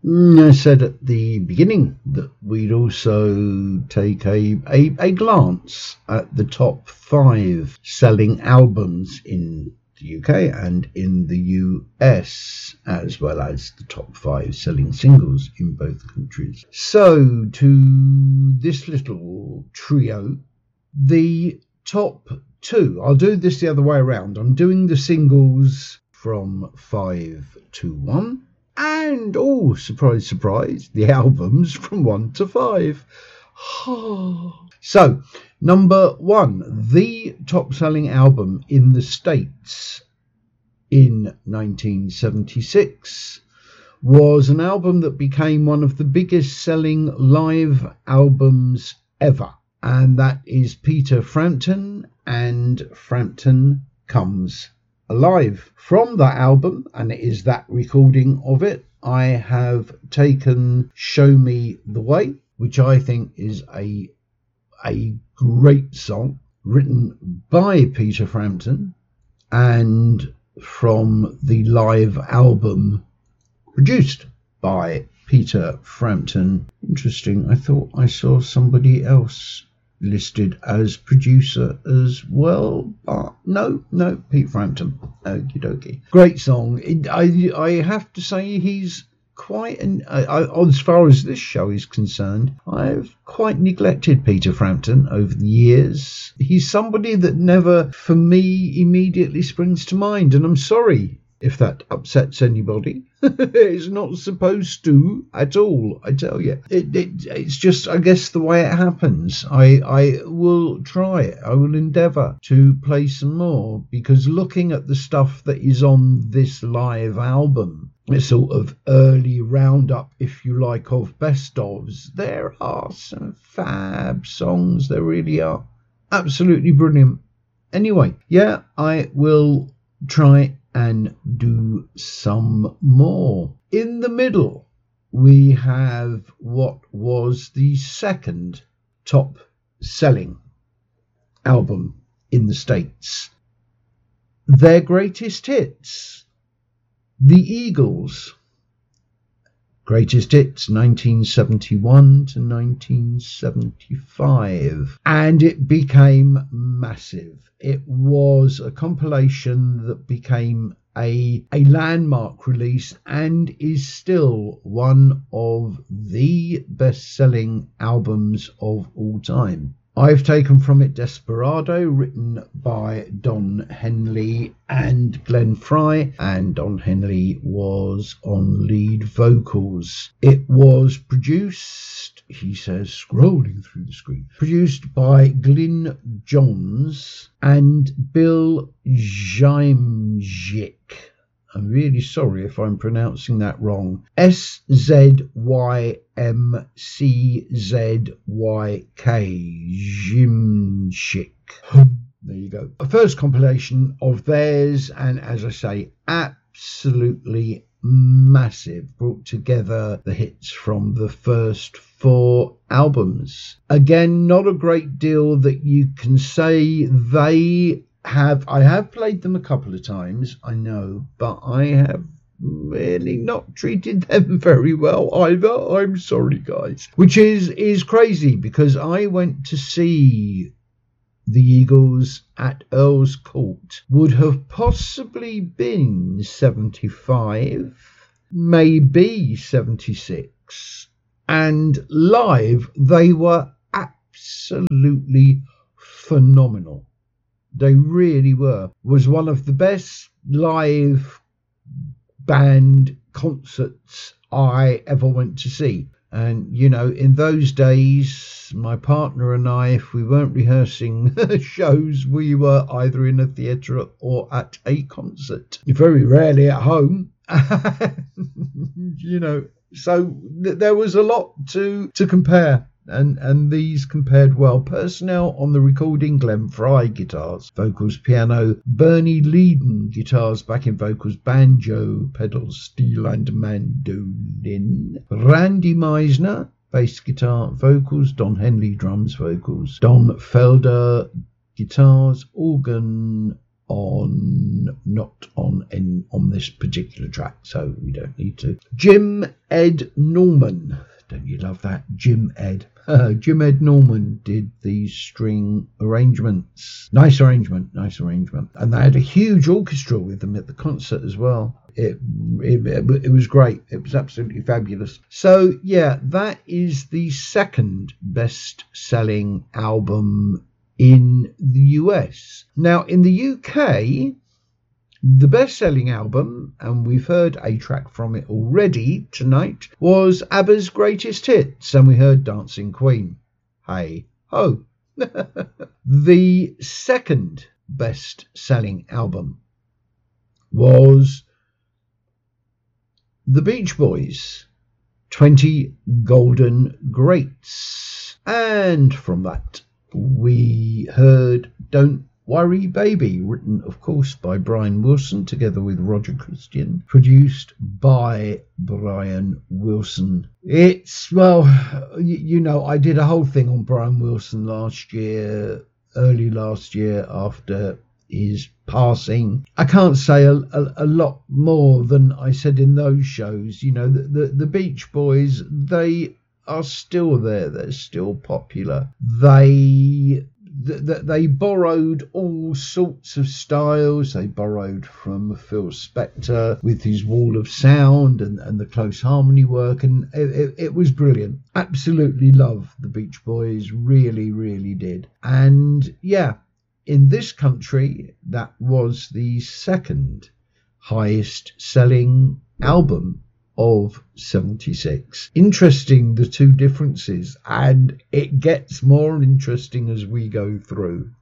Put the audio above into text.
I said at the beginning that we'd also take a glance at the top 5 selling albums in the UK and in the US, as well as the top 5 selling singles in both countries. So to this little trio, the top 2, I'll do this the other way around. I'm doing the singles from 5 to 1. And, oh, surprise, surprise, the albums from 1 to 5. So, number 1, the top-selling album in the States in 1976 was an album that became one of the biggest-selling live albums ever. And that is Peter Frampton and Frampton Comes Alive. From that album, and it is that recording of it, I have taken Show Me the Way, which I think is a great song written by Peter Frampton and from the live album produced by Peter Frampton. Interesting, I thought I saw somebody else listed as producer as well, but no, Pete Frampton. Okie dokie. Great song. I have to say he's quite as far as this show is concerned, I've quite neglected Peter Frampton over the years. He's somebody that never for me immediately springs to mind, and I'm sorry if that upsets anybody. It's not supposed to at all, I tell you. It's just, I guess, the way it happens. I will try, I will endeavour to play some more, because looking at the stuff that is on this live album, a sort of early roundup, if you like, of best-ofs, there are some fab songs, there really are. Absolutely brilliant. Anyway, yeah, I will try and do some more. In the middle, we have what was the second top selling album in the States. Their greatest hits, The Eagles. Greatest hits 1971 to 1975, and it became massive. It was a compilation that became a landmark release and is still one of the best-selling albums of all time. I've taken from it Desperado, written by Don Henley and Glenn Frey, and Don Henley was on lead vocals. It was produced, he says, scrolling through the screen, produced by Glyn Johns and Bill Szymczyk. I'm really sorry if I'm pronouncing that wrong. Szymczyk. Szymczyk. There you go. A first compilation of theirs, and as I say, absolutely massive. Brought together the hits from the first 4 albums. Again, not a great deal that you can say they have. I have played them a couple of times, I know, but I have really not treated them very well either. I'm sorry, guys. Which is crazy, because I went to see the Eagles at Earl's Court. Would have possibly been 75, maybe 76. And live, they were absolutely phenomenal. They really were. Was one of the best live band concerts I ever went to see. And, you know, in those days, my partner and I, if we weren't rehearsing shows, we were either in a theatre or at a concert. Very rarely at home. You know, so there was a lot to compare. And these compared well. Personnel on the recording: Glenn Frey, guitars, vocals, piano; Bernie Leadon, guitars, backing vocals, banjo, pedals, steel and mandolin; Randy Meisner, bass guitar, vocals; Don Henley, drums, vocals; Don Felder, guitars, organ, not on this particular track, so we don't need to. Jim Ed Norman. Don't you love that? Jim Ed Norman did these string arrangements. Nice arrangement. And they had a huge orchestra with them at the concert as well. It was great. It was absolutely fabulous. So yeah, that is the second best-selling album in the US. Now in the UK, the best-selling album, and we've heard a track from it already tonight, was ABBA's Greatest Hits, and we heard Dancing Queen. Hey ho! The second best-selling album was The Beach Boys, 20 Golden Greats. And from that, we heard Don't Worry Baby, written of course by Brian Wilson together with Roger Christian, produced by Brian Wilson. It's, well, you know, I did a whole thing on Brian Wilson early last year after his passing. I can't say a lot more than I said in those shows. You know, the Beach Boys, they are still there. They're still popular. They borrowed all sorts of styles. They borrowed from Phil Spector with his wall of sound and the close harmony work, and it was brilliant. Absolutely love the Beach Boys, really, really did. And yeah, in this country, that was the second highest selling album of 76. Interesting, the two differences, and it gets more interesting as we go through.